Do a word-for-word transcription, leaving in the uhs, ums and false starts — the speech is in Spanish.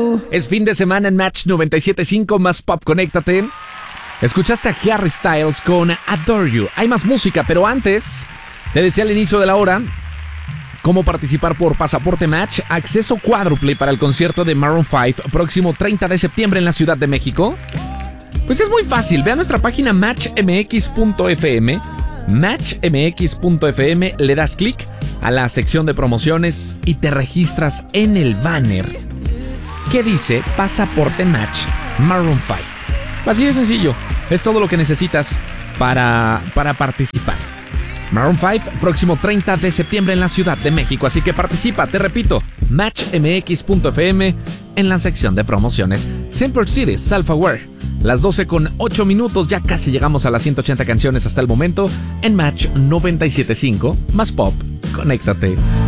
Es fin de semana en Match noventa y siete punto cinco más Pop, conéctate. Escuchaste a Harry Styles con Adore You. Hay más música, pero antes te decía al inicio de la hora cómo participar por Pasaporte Match, acceso cuádruple para el concierto de Maroon cinco próximo treinta de septiembre en la Ciudad de México. Pues es muy fácil, ve a nuestra página match m x punto f m, match m x punto f m, le das clic a la sección de promociones y te registras en el banner que dice Pasaporte Match Maroon cinco. Así de sencillo, es todo lo que necesitas para, para participar. Maroon cinco, próximo treinta de septiembre en la Ciudad de México, así que participa, te repito, match m x punto f m en la sección de promociones. Temple City, Self-Aware, las doce con ocho minutos, ya casi llegamos a las ciento ochenta canciones hasta el momento en Match noventa y siete punto cinco más Pop, conéctate.